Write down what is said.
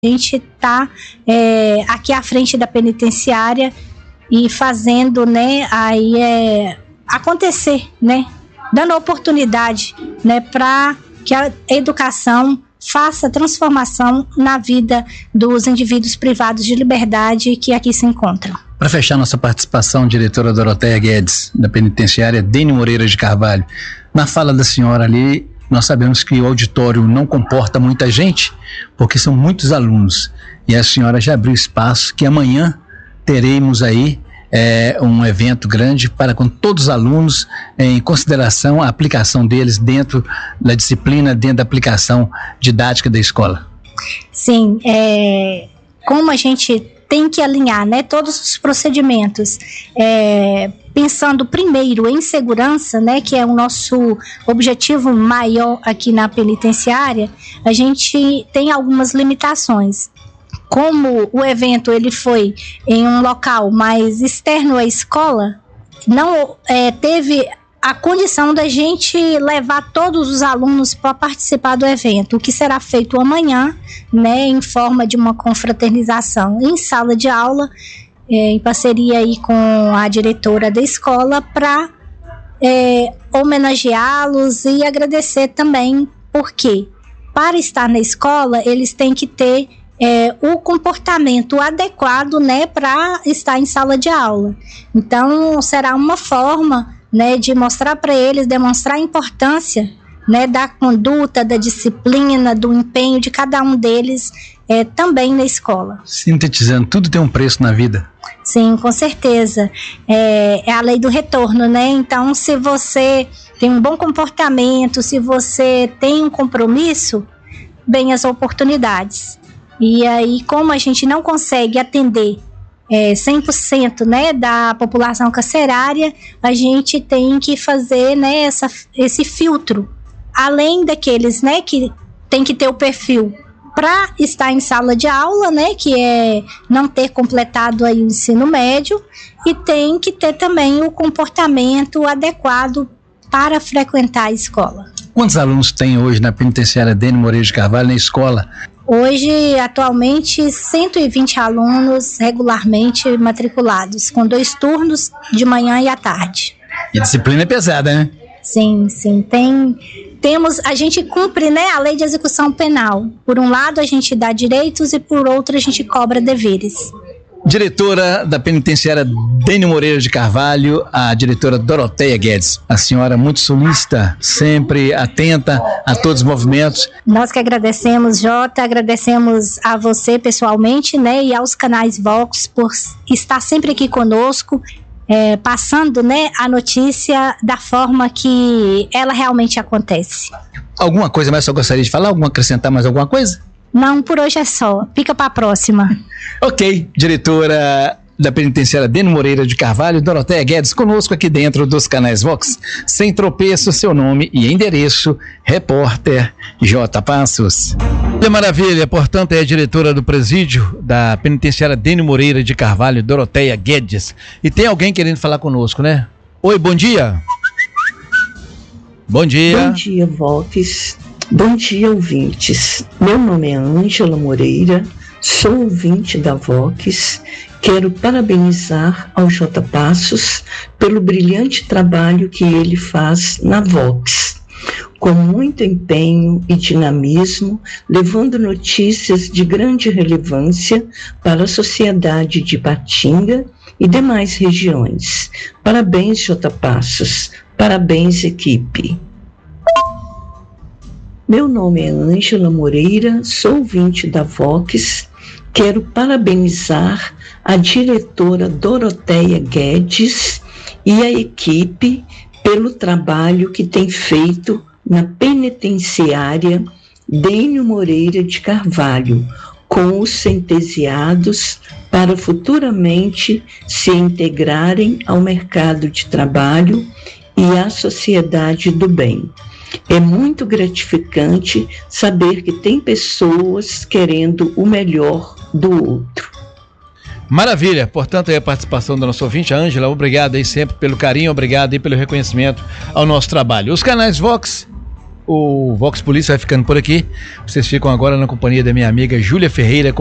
gente está aqui à frente da penitenciária e fazendo, né, aí acontecer, né, dando oportunidade, né, para que a educação faça transformação na vida dos indivíduos privados de liberdade que aqui se encontram. Para fechar nossa participação, diretora Doroteia Guedes, da penitenciária Dênio Moreira de Carvalho, na fala da senhora ali, nós sabemos que o auditório não comporta muita gente, porque são muitos alunos, e a senhora já abriu espaço que amanhã teremos aí um evento grande para com todos os alunos, em consideração a aplicação deles dentro da disciplina, dentro da aplicação didática da escola. Sim, como a gente tem que alinhar, né, todos os procedimentos, pensando primeiro em segurança, né, que é o nosso objetivo maior aqui na penitenciária, a gente tem algumas limitações. Como o evento ele foi em um local mais externo à escola, não teve a condição da gente levar todos os alunos para participar do evento, o que será feito amanhã, né, em forma de uma confraternização em sala de aula, em parceria aí com a diretora da escola, para homenageá-los e agradecer também, porque para estar na escola eles têm que ter o comportamento adequado, né, para estar em sala de aula. Então será uma forma, né, de mostrar para eles, demonstrar a importância, né, da conduta, da disciplina, do empenho de cada um deles também na escola. Sintetizando, tudo tem um preço na vida. Sim, com certeza. É a lei do retorno, né? Então, se você tem um bom comportamento, se você tem um compromisso, vem as oportunidades. E aí, como a gente não consegue atender 100%, né, da população carcerária, a gente tem que fazer, né, esse filtro. Além daqueles, né, que tem que ter o perfil para estar em sala de aula, né, que é não ter completado aí o ensino médio, e tem que ter também o comportamento adequado para frequentar a escola. Quantos alunos tem hoje na penitenciária Dênio Moreira de Carvalho na escola? Hoje, atualmente, 120 alunos regularmente matriculados, com 2 turnos de manhã e à tarde. E a disciplina é pesada, né? Sim, a gente cumpre, né, a lei de execução penal. Por um lado, a gente dá direitos e por outro, a gente cobra deveres. Diretora da penitenciária Dênio Moreira de Carvalho, a diretora Doroteia Guedes. A senhora muito solícita, sempre atenta a todos os movimentos. Nós que agradecemos, Jota, agradecemos a você pessoalmente, né, e aos canais Vox por estar sempre aqui conosco, passando, né, a notícia da forma que ela realmente acontece. Alguma coisa mais eu gostaria de falar? Acrescentar mais alguma coisa? Não, por hoje é só. Fica para a próxima. Ok, diretora da penitenciária Dênio Moreira de Carvalho, Doroteia Guedes, conosco aqui dentro dos canais Vox. Sem tropeço, seu nome e endereço, repórter J. Passos. Que maravilha, portanto, é a diretora do presídio da penitenciária Dênio Moreira de Carvalho, Doroteia Guedes. E tem alguém querendo falar conosco, né? Oi, bom dia. Bom dia. Bom dia, Vox. Bom dia, ouvintes. Meu nome é Ângela Moreira, sou ouvinte da Vox. Quero parabenizar ao J. Passos pelo brilhante trabalho que ele faz na Vox, com muito empenho e dinamismo, levando notícias de grande relevância para a sociedade de Ipatinga e demais regiões. Parabéns, J. Passos. Parabéns, equipe. Meu nome é Ângela Moreira, sou ouvinte da Vox. Quero parabenizar a diretora Doroteia Guedes e a equipe pelo trabalho que tem feito na penitenciária Dênio Moreira de Carvalho, com os sentenciados para futuramente se integrarem ao mercado de trabalho e à sociedade do bem. É muito gratificante saber que tem pessoas querendo o melhor do outro. Maravilha, portanto aí a participação da nossa ouvinte, Ângela, obrigado aí sempre pelo carinho, obrigado aí pelo reconhecimento ao nosso trabalho. Os canais Vox, o Vox Polícia vai ficando por aqui. Vocês ficam agora na companhia da minha amiga Júlia Ferreira,